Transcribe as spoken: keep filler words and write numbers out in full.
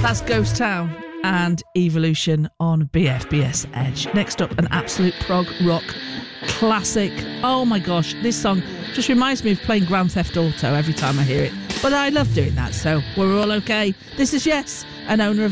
That's Ghost Town and Evolution on B F B S Edge. Next up, an absolute prog rock classic. Oh my gosh, this song just reminds me of playing Grand Theft Auto every time I hear it. But I love doing that, so we're all okay. This is Yes, an owner of